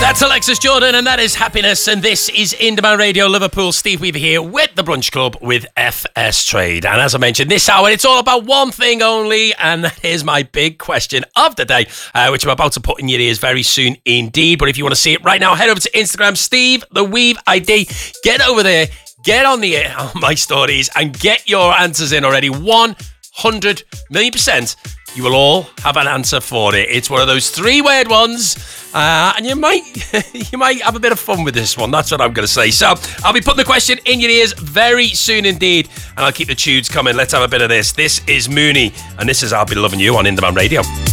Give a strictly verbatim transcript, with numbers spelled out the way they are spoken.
That's Alexis Jordan, and that is Happiness, and this is Indie Radio Liverpool. Steve Weaver here with the Brunch Club with F S Trade. And as I mentioned, this hour, it's all about one thing only, and that is my big question of the day, uh, which I'm about to put in your ears very soon indeed. But if you want to see it right now, head over to Instagram, Steve the Weave I D. Get over there, get on the air on my stories, and get your answers in already. one hundred million percent. You will all have an answer for it. It's one of those three-word ones, uh, and you might you might have a bit of fun with this one. That's what I'm going to say. So I'll be putting the question in your ears very soon indeed, and I'll keep the tunes coming. Let's have a bit of this. This is Mooney, and this is I'll Be Loving You on Indie Radio.